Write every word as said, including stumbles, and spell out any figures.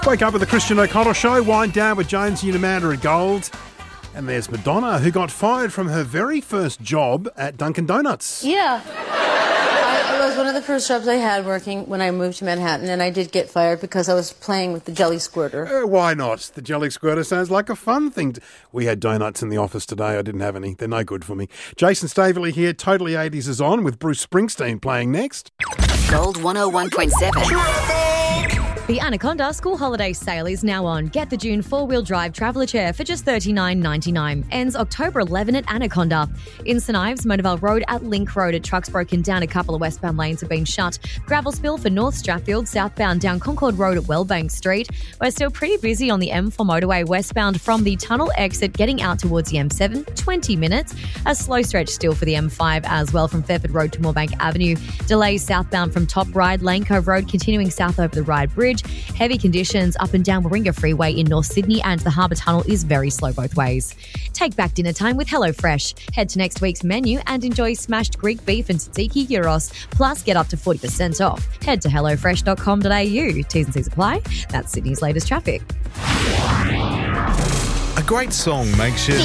Wake up with the Christian O'Connell Show, wind down with Jonesy and Amanda at Gold. And there's Madonna, who got fired from her very first job at Dunkin' Donuts. Yeah. I, it was one of the first jobs I had working when I moved to Manhattan, and I did get fired because I was playing with the jelly squirter. Uh, why not? The jelly squirter sounds like a fun thing. To... We had donuts in the office today. I didn't have any. They're no good for me. Jason Staveley here. Totally eighties is on with Bruce Springsteen playing next. Gold one oh one point seven. The Anaconda school holiday sale is now on. Get the June four-wheel drive traveller chair for just thirty-nine ninety-nine. Ends October eleventh at Anaconda. In St Ives, Motorvale Road at Link Road, a truck's broken down. A couple of westbound lanes have been shut. Gravel spill for North Strathfield, southbound down Concord Road at Wellbank Street. We're still pretty busy on the M four motorway westbound from the tunnel exit getting out towards the M seven. twenty minutes. A slow stretch still for the M five as well from Fairford Road to Moorebank Avenue. Delays southbound from Top Ryde, Lane Cove Road continuing south over the Ryde Bridge. Heavy conditions up and down Warringah Freeway in North Sydney, and the Harbour Tunnel is very slow both ways. Take back dinner time with HelloFresh. Head to next week's menu and enjoy smashed Greek beef and tzatziki gyros, plus get up to forty percent off. Head to hello fresh dot com dot a u. T's and C's apply. That's Sydney's latest traffic. A great song makes you...